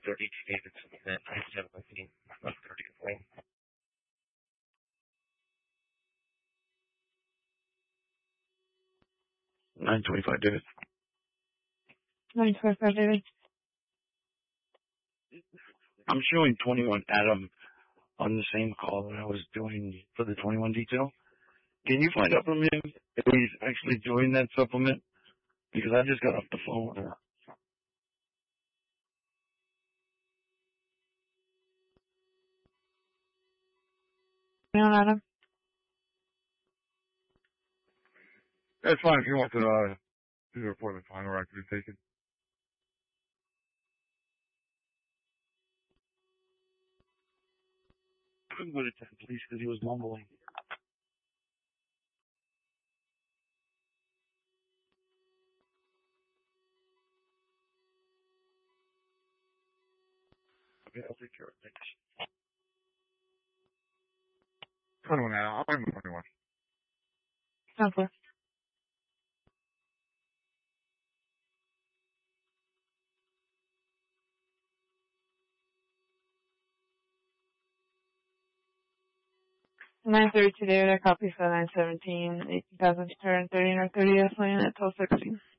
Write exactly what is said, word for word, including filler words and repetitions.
thirty Davidson at ninety-seven fifteen, one thirty four. nine twenty-five David. nine twenty-five David. I'm showing twenty-one Adam on the same call that I was doing for the twenty-one detail. Can you find out from him if he's actually doing that supplement? Because I just got off the phone with her. No, Adam. That's fine if you want to uh, do the report. That's fine, or I can take it. I couldn't go to ten, please, because he was mumbling. Okay, I'll take care of it. Thanks. twenty-one now. I'll find the twenty-one. Okay. nine thirty-two David, I copy for nine seventeen, eighteen thousand two hundred thirty or thirty S lane at twelve sixteen.